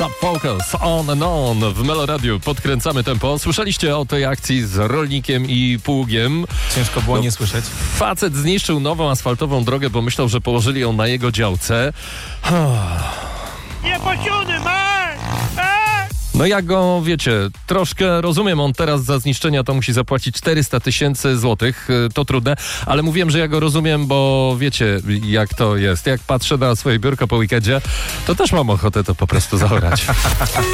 Top Focus, on and on w Meloradiu. Podkręcamy tempo. Słyszeliście o tej akcji z rolnikiem i pługiem. Ciężko było nie słyszeć. Facet zniszczył nową asfaltową drogę, bo myślał, że położyli ją na jego działce. Niepasiony masz! No ja go, wiecie, troszkę rozumiem, on teraz za zniszczenia to musi zapłacić 400 000 złotych, to trudne, ale mówiłem, że ja go rozumiem, bo wiecie jak to jest. Jak patrzę na swoje biurko po weekendzie, to też mam ochotę to po prostu zaorać.